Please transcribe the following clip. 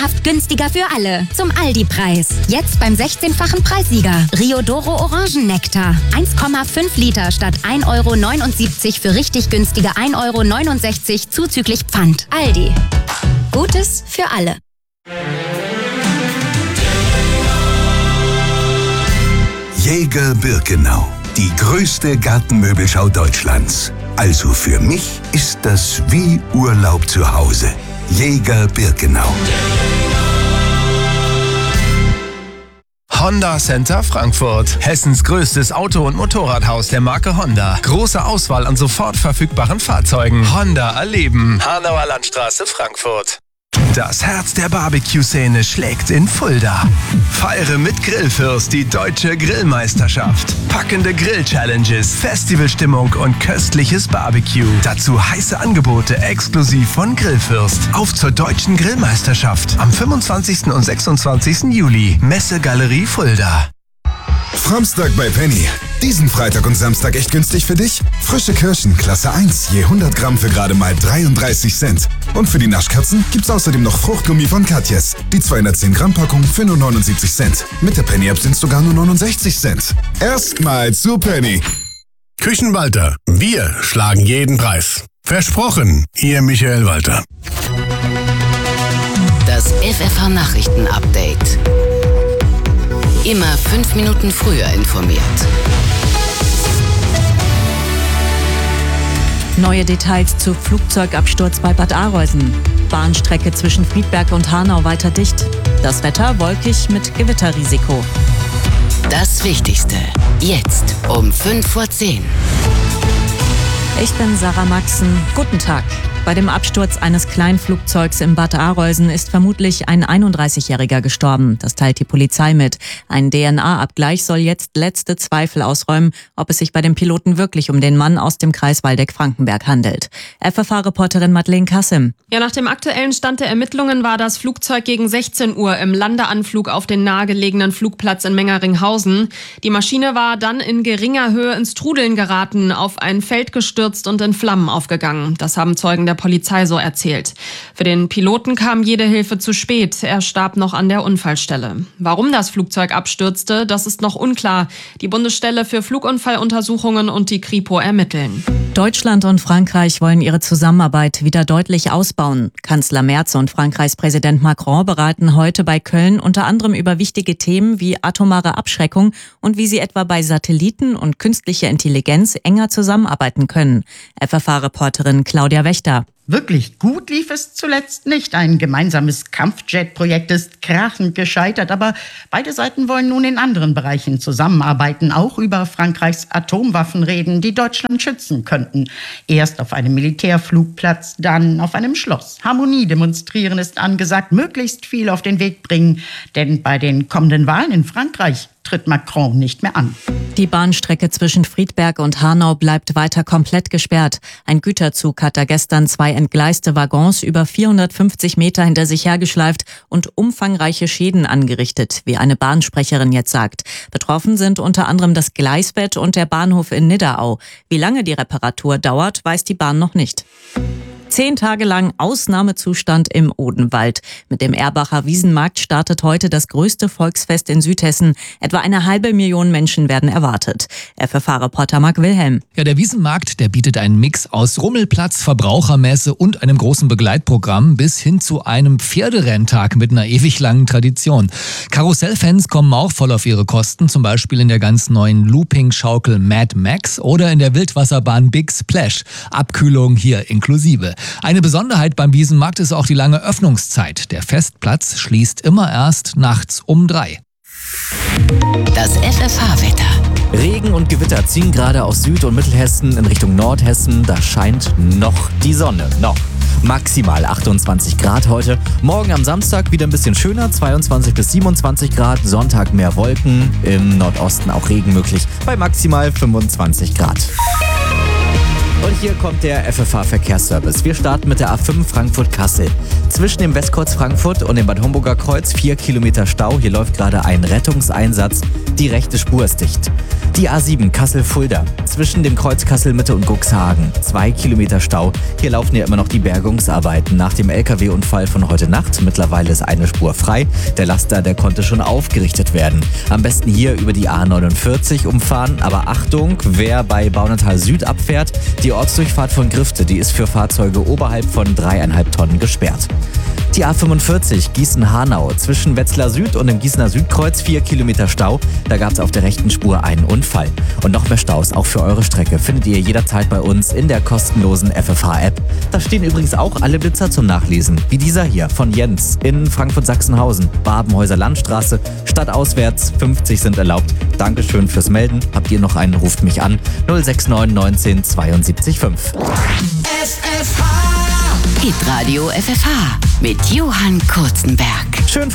traumhaft günstiger für alle. Zum Aldi-Preis. Jetzt beim 16-fachen Preissieger. Riodoro Orangennektar. 1,5 Liter statt 1,79 € für richtig günstige 1,69 € zuzüglich Pfand. Aldi. Gutes für alle. Jäger Birkenau. Die größte Gartenmöbelschau Deutschlands. Also für mich ist das wie Urlaub zu Hause. Jäger Birkenau. Honda Center Frankfurt. Hessens größtes Auto- und Motorradhaus der Marke Honda. Große Auswahl an sofort verfügbaren Fahrzeugen. Honda erleben. Hanauer Landstraße, Frankfurt. Das Herz der Barbecue-Szene schlägt in Fulda. Feiere mit Grillfürst die deutsche Grillmeisterschaft. Packende Grill-Challenges, Festivalstimmung und köstliches Barbecue. Dazu heiße Angebote exklusiv von Grillfürst. Auf zur deutschen Grillmeisterschaft am 25. und 26. Juli. Messegalerie Fulda. Framstag bei Penny. Diesen Freitag und Samstag echt günstig für dich? Frische Kirschen, Klasse 1, je 100 Gramm für gerade mal 33 Cent. Und für die Naschkatzen gibt's außerdem noch Fruchtgummi von Katjes. Die 210 Gramm Packung für nur 79 Cent. Mit der Penny-App sind's sogar nur 69 Cent. Erstmal zu Penny. Küchenwalter. Wir schlagen jeden Preis. Versprochen, Ihr Michael Walter. Das FFH-Nachrichten-Update. Immer 5 Minuten früher informiert. Neue Details zu Flugzeugabsturz bei Bad Arolsen. Bahnstrecke zwischen Friedberg und Hanau weiter dicht. Das Wetter wolkig mit Gewitterrisiko. Das Wichtigste. Jetzt um 5:10 Uhr. Ich bin Sarah Maxen. Guten Tag. Bei dem Absturz eines Kleinflugzeugs in Bad Arolsen ist vermutlich ein 31-Jähriger gestorben. Das teilt die Polizei mit. Ein DNA-Abgleich soll jetzt letzte Zweifel ausräumen, ob es sich bei dem Piloten wirklich um den Mann aus dem Kreis Waldeck-Frankenberg handelt. FFH-Reporterin Madeleine Kassim. Ja, nach dem aktuellen Stand der Ermittlungen war das Flugzeug gegen 16 Uhr im Landeanflug auf den nahegelegenen Flugplatz in Mengeringhausen. Die Maschine war dann in geringer Höhe ins Trudeln geraten, auf ein Feld gestürzt und in Flammen aufgegangen. Das haben Zeugen der Polizei so erzählt. Für den Piloten kam jede Hilfe zu spät. Er starb noch an der Unfallstelle. Warum das Flugzeug abstürzte, das ist noch unklar. Die Bundesstelle für Flugunfalluntersuchungen und die Kripo ermitteln. Deutschland und Frankreich wollen ihre Zusammenarbeit wieder deutlich ausbauen. Kanzler Merz und Frankreichs Präsident Macron beraten heute bei Köln unter anderem über wichtige Themen wie atomare Abschreckung und wie sie etwa bei Satelliten und künstlicher Intelligenz enger zusammenarbeiten können. FFH-Reporterin Claudia Wächter. Wirklich gut lief es zuletzt nicht. Ein gemeinsames Kampfjet-Projekt ist krachend gescheitert, aber beide Seiten wollen nun in anderen Bereichen zusammenarbeiten, auch über Frankreichs Atomwaffen reden, die Deutschland schützen könnten. Erst auf einem Militärflugplatz, dann auf einem Schloss. Harmonie demonstrieren ist angesagt, möglichst viel auf den Weg bringen, denn bei den kommenden Wahlen in Frankreich tritt Macron nicht mehr an. Die Bahnstrecke zwischen Friedberg und Hanau bleibt weiter komplett gesperrt. Ein Güterzug hat da gestern 2 entgleiste Waggons über 450 Meter hinter sich hergeschleift und umfangreiche Schäden angerichtet, wie eine Bahnsprecherin jetzt sagt. Betroffen sind unter anderem das Gleisbett und der Bahnhof in Nidderau. Wie lange die Reparatur dauert, weiß die Bahn noch nicht. 10 Tage lang Ausnahmezustand im Odenwald. Mit dem Erbacher Wiesenmarkt startet heute das größte Volksfest in Südhessen. Etwa 500.000 Menschen werden erwartet. FFH-Reporter Marc Wilhelm. Ja, der Wiesenmarkt, der bietet einen Mix aus Rummelplatz, Verbrauchermesse und einem großen Begleitprogramm bis hin zu einem Pferderenntag mit einer ewig langen Tradition. Karussellfans kommen auch voll auf ihre Kosten, zum Beispiel in der ganz neuen Looping-Schaukel Mad Max oder in der Wildwasserbahn Big Splash. Abkühlung hier inklusive. Eine Besonderheit beim Wiesenmarkt ist auch die lange Öffnungszeit. Der Festplatz schließt immer erst nachts um 3. Das FFH-Wetter. Regen und Gewitter ziehen gerade aus Süd- und Mittelhessen in Richtung Nordhessen. Da scheint noch die Sonne. Noch. Maximal 28 Grad heute. Morgen am Samstag wieder ein bisschen schöner, 22 bis 27 Grad. Sonntag mehr Wolken, im Nordosten auch Regen möglich, bei maximal 25 Grad. Und hier kommt der FFH-Verkehrsservice. Wir starten mit der A5 Frankfurt-Kassel. Zwischen dem Westkreuz Frankfurt und dem Bad Homburger Kreuz 4 Kilometer Stau. Hier läuft gerade ein Rettungseinsatz. Die rechte Spur ist dicht. Die A7 Kassel-Fulda. Zwischen dem Kreuz Kassel-Mitte und Cuxhagen. 2 Kilometer Stau. Hier laufen ja immer noch die Bergungsarbeiten nach dem LKW-Unfall von heute Nacht. Mittlerweile ist eine Spur frei. Der Laster, der konnte schon aufgerichtet werden. Am besten hier über die A49 umfahren. Aber Achtung, wer bei Baunatal Süd abfährt, die Ortsdurchfahrt von Grifte, die ist für Fahrzeuge oberhalb von 3,5 Tonnen gesperrt. Die A45 Gießen-Hanau. Zwischen Wetzlar Süd und dem Gießener Südkreuz 4 Kilometer Stau. Da gab es auf der rechten Spur einen Unfall. Und noch mehr Staus, auch für eure Strecke, findet ihr jederzeit bei uns in der kostenlosen FFH-App. Da stehen übrigens auch alle Blitzer zum Nachlesen. Wie dieser hier von Jens in Frankfurt-Sachsenhausen. Babenhäuser Landstraße. Stadtauswärts 50 sind erlaubt. Dankeschön fürs Melden. Habt ihr noch einen, ruft mich an. 069 19 72 5. Hitradio FFH mit Johann Kurzenberg. Schön